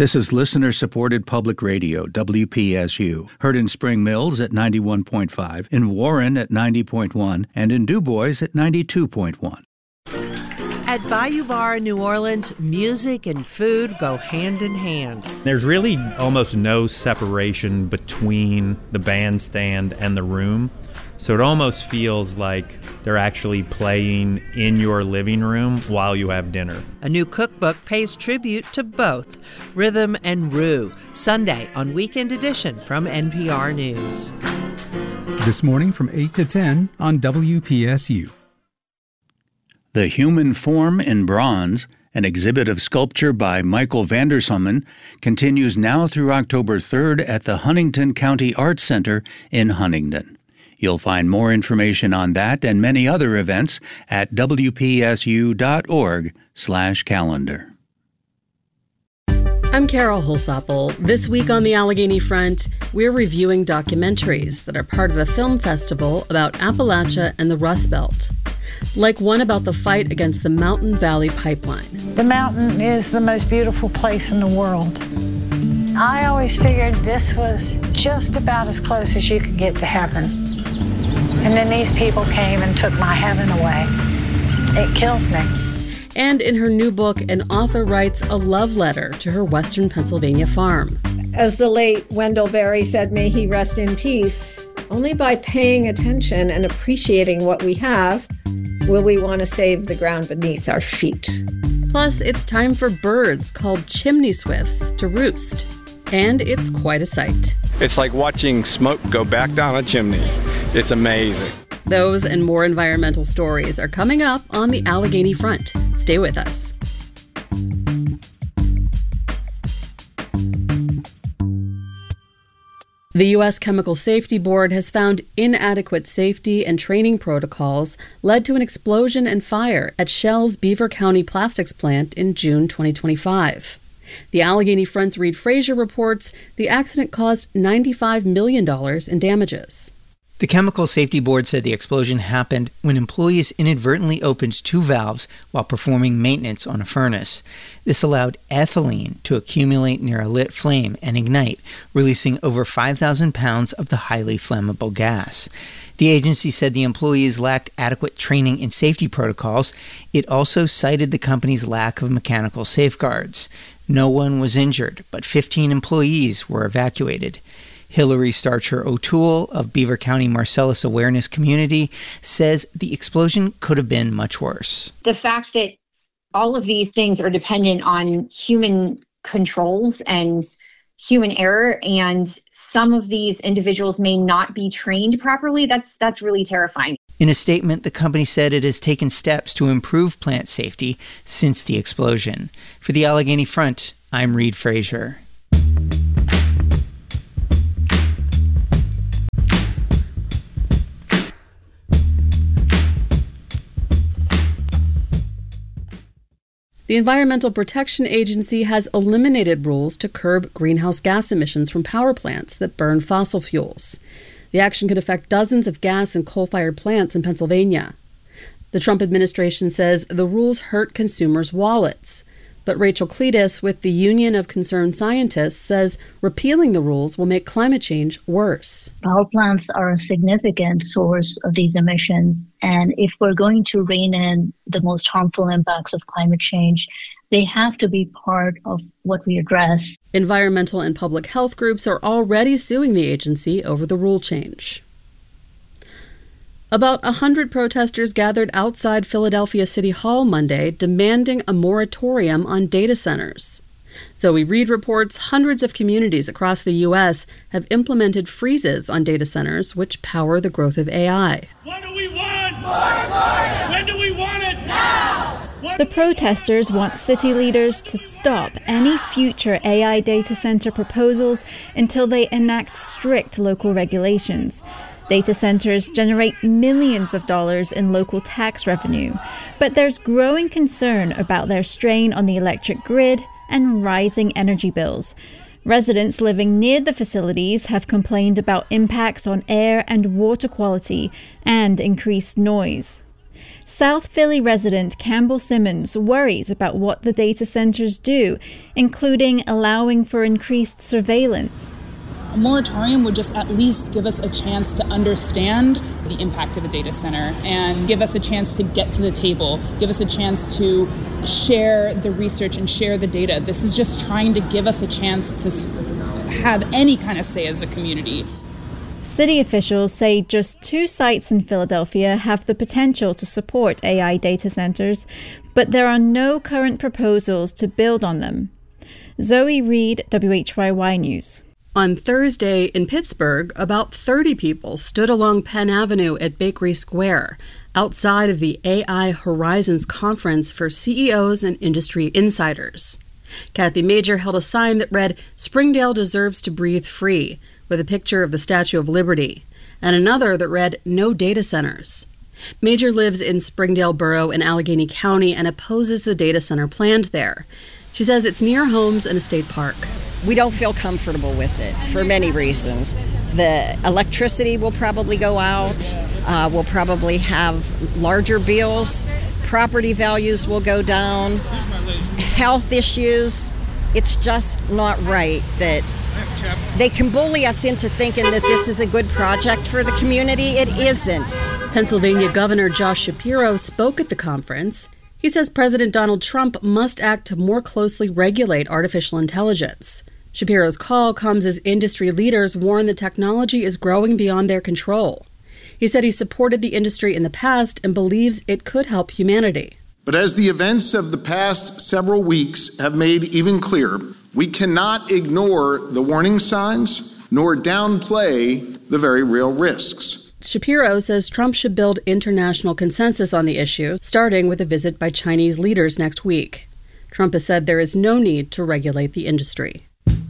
This is listener-supported public radio, WPSU, heard in Spring Mills at 91.5, in Warren at 90.1, and in Du Bois at 92.1. At Bayou Bar in New Orleans, music and food go hand in hand. There's really almost no separation between the bandstand and the room. So it almost feels like they're actually playing in your living room while you have dinner. A new cookbook pays tribute to both rhythm and roux. Sunday on Weekend Edition from NPR News. This morning from 8 to 10 on WPSU. The Human Form in Bronze, an exhibit of sculpture by Michael Vandersummen, continues now through October 3rd at the Huntington County Arts Center in Huntington. You'll find more information on that and many other events at wpsu.org/calendar. I'm Carol Holsapple. This week on the Allegheny Front, we're reviewing documentaries that are part of a film festival about Appalachia and the Rust Belt. Like one about the fight against the Mountain Valley Pipeline. The mountain is the most beautiful place in the world. I always figured this was just about as close as you could get to heaven. And then these people came and took my heaven away. It kills me. And in her new book, an author writes a love letter to her Western Pennsylvania farm. As the late Wendell Berry said, may he rest in peace, only by paying attention and appreciating what we have will we want to save the ground beneath our feet. Plus, it's time for birds called chimney swifts to roost. And it's quite a sight. It's like watching smoke go back down a chimney. It's amazing. Those and more environmental stories are coming up on the Allegheny Front. Stay with us. The U.S. Chemical Safety Board has found inadequate safety and training protocols led to an explosion and fire at Shell's Beaver County Plastics plant in June 2025. The Allegheny Front's Reed Frazier reports the accident caused $95 million in damages. The Chemical Safety Board said the explosion happened when employees inadvertently opened two valves while performing maintenance on a furnace. This allowed ethylene to accumulate near a lit flame and ignite, releasing over 5,000 pounds of the highly flammable gas. The agency said the employees lacked adequate training in safety protocols. It also cited the company's lack of mechanical safeguards. No one was injured, but 15 employees were evacuated. Hillary Starcher O'Toole of Beaver County Marcellus Awareness Community says the explosion could have been much worse. The fact that all of these things are dependent on human controls and human error, and some of these individuals may not be trained properly, that's really terrifying. In a statement, the company said it has taken steps to improve plant safety since the explosion. For the Allegheny Front, I'm Reed Frazier. The Environmental Protection Agency has eliminated rules to curb greenhouse gas emissions from power plants that burn fossil fuels. The action could affect dozens of gas and coal-fired plants in Pennsylvania. The Trump administration says the rules hurt consumers' wallets. But Rachel Cletus with the Union of Concerned Scientists says repealing the rules will make climate change worse. Power plants are a significant source of these emissions. And if we're going to rein in the most harmful impacts of climate change, they have to be part of what we address. Environmental and public health groups are already suing the agency over the rule change. About 100 protesters gathered outside Philadelphia City Hall Monday demanding a moratorium on data centers. Zoe Reed reports hundreds of communities across the U.S. have implemented freezes on data centers which power the growth of AI. What do we want? Moratorium! When do we want it? Now! The protesters want city leaders to stop any future AI data center proposals until they enact strict local regulations. Data centers generate millions of dollars in local tax revenue, but there's growing concern about their strain on the electric grid and rising energy bills. Residents living near the facilities have complained about impacts on air and water quality and increased noise. South Philly resident Campbell Simmons worries about what the data centers do, including allowing for increased surveillance. A moratorium would just at least give us a chance to understand the impact of a data center and give us a chance to get to the table, give us a chance to share the research and share the data. This is just trying to give us a chance to have any kind of say as a community. City officials say just 2 sites in Philadelphia have the potential to support AI data centers, but there are no current proposals to build on them. Zoe Reed, WHYY News. On Thursday in Pittsburgh, about 30 people stood along Penn Avenue at Bakery Square, outside of the AI Horizons conference for CEOs and industry insiders. Kathy Major held a sign that read, "Springdale deserves to breathe free," with a picture of the Statue of Liberty, and another that read, "No data centers." Major lives in Springdale Borough in Allegheny County and opposes the data center planned there. She says it's near homes and a state park. We don't feel comfortable with it for many reasons. The electricity will probably go out. We'll probably have larger bills. Property values will go down. Health issues. It's just not right that they can bully us into thinking that this is a good project for the community. It isn't. Pennsylvania Governor Josh Shapiro spoke at the conference. He says President Donald Trump must act to more closely regulate artificial intelligence. Shapiro's call comes as industry leaders warn the technology is growing beyond their control. He said he supported the industry in the past and believes it could help humanity. But as the events of the past several weeks have made even clearer, we cannot ignore the warning signs nor downplay the very real risks. Shapiro says Trump should build international consensus on the issue, starting with a visit by Chinese leaders next week. Trump has said there is no need to regulate the industry.